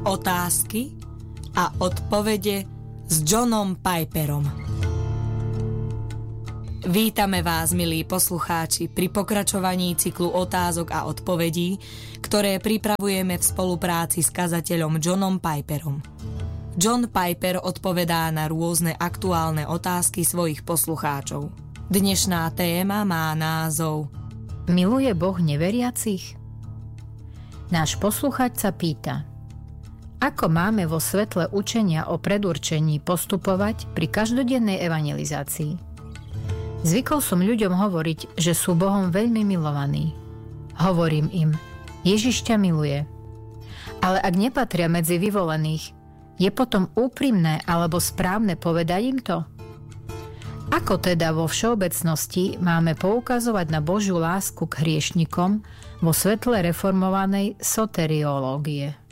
Otázky a odpovede s Johnom Piperom. Vítame vás, milí poslucháči, pri pokračovaní cyklu otázok a odpovedí, ktoré pripravujeme v spolupráci s kazateľom Johnom Piperom. John Piper odpovedá na rôzne aktuálne otázky svojich poslucháčov. Dnešná téma má názov Miluje Boh neveriacich? Náš poslucháč sa pýta: ako máme vo svetle učenia o predurčení postupovať pri každodennej evangelizácii? Zvykol som ľuďom hovoriť, že sú Bohom veľmi milovaní. Hovorím im: Ježiš ťa miluje. Ale ak nepatria medzi vyvolených, je potom úprimné alebo správne povedať im to? Ako teda vo všeobecnosti máme poukazovať na Božiu lásku k hriešnikom vo svetle reformovanej soteriológie?